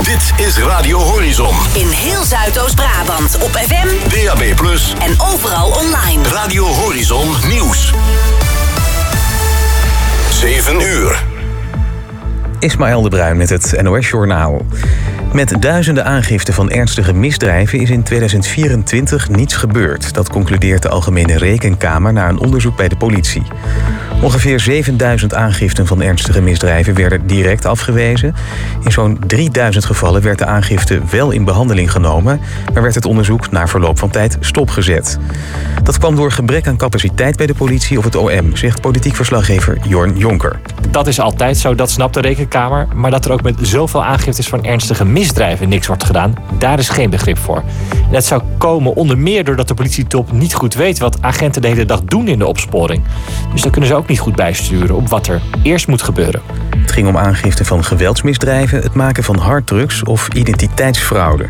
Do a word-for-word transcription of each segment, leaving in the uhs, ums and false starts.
Dit is Radio Horizon. In heel Zuidoost-Brabant op F M, D A B plus, en overal online. Radio Horizon Nieuws. zeven uur. Ismaël de Bruin met het N O S-journaal. Met duizenden aangiften van ernstige misdrijven is in tweeduizend vierentwintig niets gebeurd. Dat concludeert de Algemene Rekenkamer na een onderzoek bij de politie. Ongeveer zevenduizend aangiften van ernstige misdrijven werden direct afgewezen. In zo'n drieduizend gevallen werd de aangifte wel in behandeling genomen, maar werd het onderzoek na verloop van tijd stopgezet. Dat kwam door gebrek aan capaciteit bij de politie of het O M, zegt politiek verslaggever Jorn Jonker. Dat is altijd zo, dat snapt de Rekenkamer. Maar dat er ook met zoveel aangiftes van ernstige misdrijven niks wordt gedaan, daar is geen begrip voor. En dat zou komen onder meer doordat de politietop niet goed weet wat agenten de hele dag doen in de opsporing. Dus daar kunnen ze ook niet goed bijsturen op wat er eerst moet gebeuren. Het ging om aangifte van geweldsmisdrijven, het maken van harddrugs of identiteitsfraude.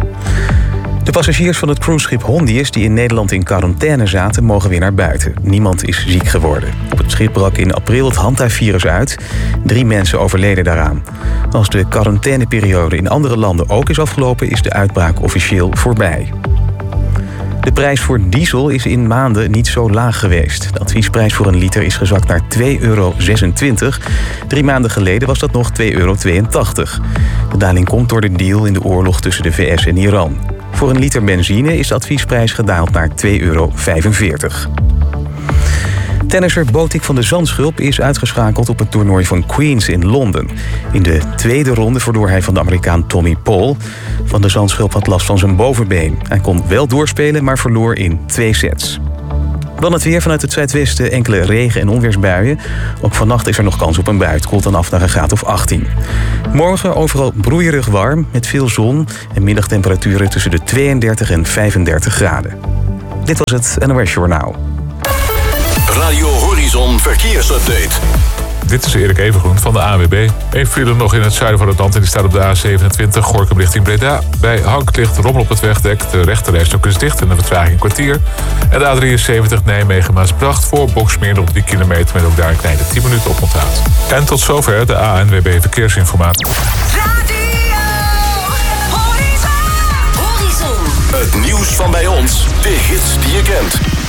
De passagiers van het cruiseschip Hondius die in Nederland in quarantaine zaten, mogen weer naar buiten. Niemand is ziek geworden. Op het schip brak in april het Hanta-virus uit. Drie mensen overleden daaraan. Als de quarantaineperiode in andere landen ook is afgelopen, is de uitbraak officieel voorbij. De prijs voor diesel is in maanden niet zo laag geweest. De adviesprijs voor een liter is gezakt naar twee euro zesentwintig. Drie maanden geleden was dat nog twee euro tweeëntachtig. De daling komt door de deal in de oorlog tussen de V S en Iran. Voor een liter benzine is de adviesprijs gedaald naar twee euro vijfenveertig. Tennisser Botik van de Zandschulp is uitgeschakeld op het toernooi van Queens in Londen. In de tweede ronde verloor hij van de Amerikaan Tommy Paul. Van de Zandschulp had last van zijn bovenbeen. Hij kon wel doorspelen, maar verloor in twee sets. Dan het weer vanuit het zuidwesten, enkele regen- en onweersbuien. Ook vannacht is er nog kans op een bui. Het koelt dan af naar een graad of achttien. Morgen overal broeierig warm, met veel zon en middagtemperaturen tussen de tweeëndertig en vijfendertig graden. Dit was het N O S-journaal. Radio Horizon Verkeersupdate. Dit is Erik Evengroen van de A N W B. Eén file nog in het zuiden van het land en die staat op de A zevenentwintig, Gorinchem richting Breda. Bij Hank ligt rommel op het wegdek, de rechterrijstrook is dicht en de vertraging een kwartier. En de A drieënzeventig Nijmegen-Maasbracht voor Boksmeer op drie kilometer met ook daar een kleine tien minuten op onthoud. En tot zover de A N W B Verkeersinformatie. Radio Horizon. Horizon. Het nieuws van bij ons, de hits die je kent.